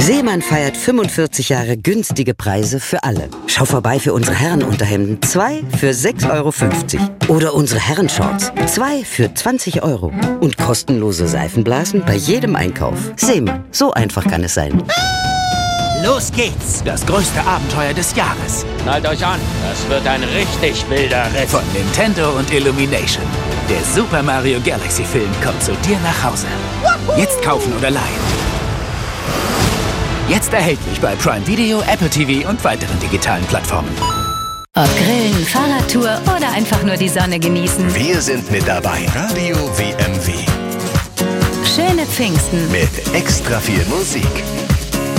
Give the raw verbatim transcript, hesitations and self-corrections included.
Seemann feiert fünfundvierzig Jahre günstige Preise für alle. Schau vorbei für unsere Herrenunterhemden. Zwei für sechs Euro fünfzig. Oder unsere Herrenshorts. Zwei für zwanzig Euro. Und kostenlose Seifenblasen bei jedem Einkauf. Seemann, so einfach kann es sein. Los geht's! Das größte Abenteuer des Jahres. Schnallt euch an, das wird ein richtig wilder Ritt. Von Nintendo und Illumination. Der Super Mario Galaxy Film kommt zu dir nach Hause. Jetzt kaufen oder leihen. Jetzt erhältlich bei Prime Video, Apple T V und weiteren digitalen Plattformen. Ob Grillen, Fahrradtour oder einfach nur die Sonne genießen. Wir sind mit dabei. Radio W M W. Schöne Pfingsten. Mit extra viel Musik.